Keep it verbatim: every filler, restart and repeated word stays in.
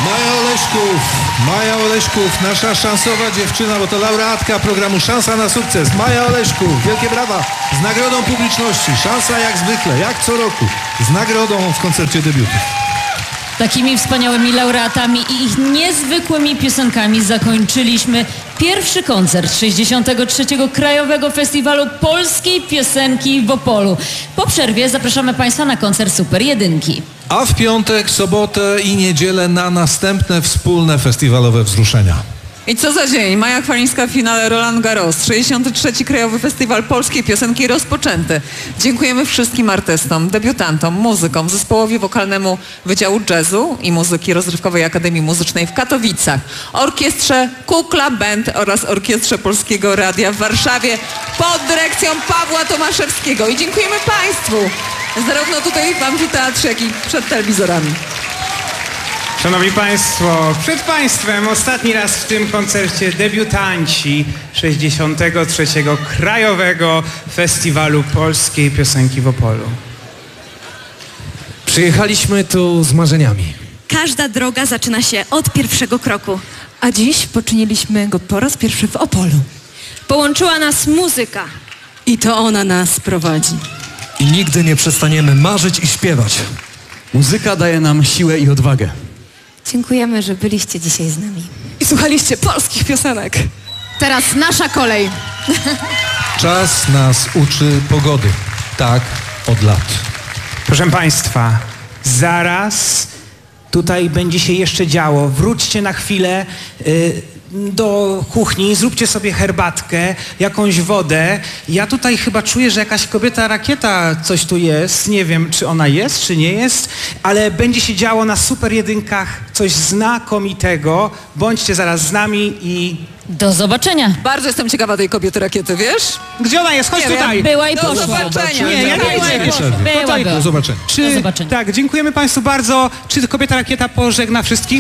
Maja Oleszków, Maja Oleszków, nasza szansowa dziewczyna, bo to laureatka programu Szansa na sukces. Maja Oleszków, wielkie brawa, z nagrodą publiczności. Szansa jak zwykle, jak co roku, z nagrodą w koncercie debiutów. Takimi wspaniałymi laureatami i ich niezwykłymi piosenkami zakończyliśmy pierwszy koncert sześćdziesiątego trzeciego Krajowego Festiwalu Polskiej Piosenki w Opolu. Po przerwie zapraszamy Państwa na koncert Super Jedynki. A w piątek, sobotę i niedzielę na następne wspólne festiwalowe wzruszenia. I co za dzień? Maja Chwalińska w finale Roland Garros. sześćdziesiąty trzeci Krajowy Festiwal Polskiej Piosenki rozpoczęty. Dziękujemy wszystkim artystom, debiutantom, muzykom, zespołowi wokalnemu Wydziału Jazzu i Muzyki Rozrywkowej Akademii Muzycznej w Katowicach, orkiestrze Kukla Band oraz orkiestrze Polskiego Radia w Warszawie pod dyrekcją Pawła Tomaszewskiego. I dziękujemy Państwu, zarówno tutaj w amfiteatrze, jak i przed telewizorami. Szanowni Państwo, przed Państwem ostatni raz w tym koncercie debiutanci sześćdziesiątego trzeciego Krajowego Festiwalu Polskiej Piosenki w Opolu. Przyjechaliśmy tu z marzeniami. Każda droga zaczyna się od pierwszego kroku. A dziś poczyniliśmy go po raz pierwszy w Opolu. Połączyła nas muzyka. I to ona nas prowadzi. I nigdy nie przestaniemy marzyć i śpiewać. Muzyka daje nam siłę i odwagę. Dziękujemy, że byliście dzisiaj z nami. I słuchaliście polskich piosenek. Teraz nasza kolej. Czas nas uczy pogody. Tak, od lat. Proszę Państwa, zaraz tutaj będzie się jeszcze działo. Wróćcie na chwilę y, do kuchni, zróbcie sobie herbatkę, jakąś wodę. Ja tutaj chyba czuję, że jakaś kobieta rakieta coś tu jest. Nie wiem, czy ona jest, czy nie jest, ale będzie się działo na Super Jedynkach coś znakomitego. Bądźcie zaraz z nami i... Do zobaczenia. Bardzo jestem ciekawa tej kobiety rakiety, wiesz? Gdzie ona jest? Chodź Nie tutaj. Była i Do poszła. zobaczenia. Nie, ja nie Była widzę. i poszła. Była, Tutaj, była. Do zobaczenia. Czy, Do zobaczenia. tak, dziękujemy Państwu bardzo. Czy kobieta rakieta pożegna wszystkich?